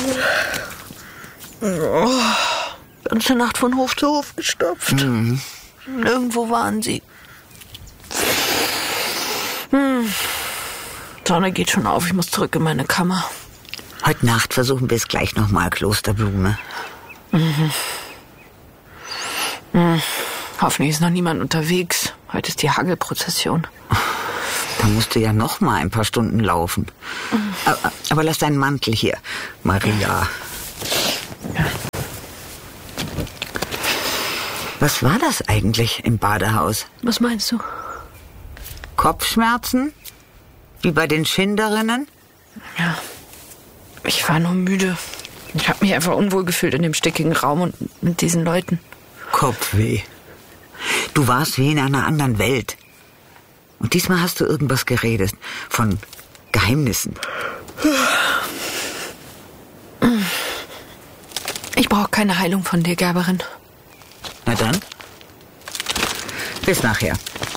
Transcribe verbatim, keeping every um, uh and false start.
Oh, ganze Nacht von Hof zu Hof gestopft. Mhm. Nirgendwo waren sie. Hm. Sonne geht schon auf, ich muss zurück in meine Kammer. Heute Nacht versuchen wir es gleich nochmal, Klosterblume. Mhm. Hm. Hoffentlich ist noch niemand unterwegs. Heute ist die Hagelprozession. Da musst du ja noch mal ein paar Stunden laufen. Mhm. Aber, aber lass deinen Mantel hier, Maria. Ja. Was war das eigentlich im Badehaus? Was meinst du? Kopfschmerzen? Wie bei den Schinderinnen? Ja. Ich war nur müde. Ich habe mich einfach unwohl gefühlt in dem stickigen Raum und mit diesen Leuten. Kopfweh. Du warst wie in einer anderen Welt. Und diesmal hast du irgendwas geredet. Von Geheimnissen. Ich brauche keine Heilung von dir, Gerberin. Na dann. Bis nachher.